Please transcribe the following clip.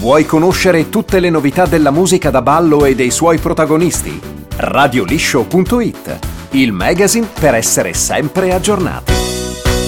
Vuoi conoscere tutte le novità della musica da ballo e dei suoi protagonisti? Radioliscio.it, il magazine per essere sempre aggiornati.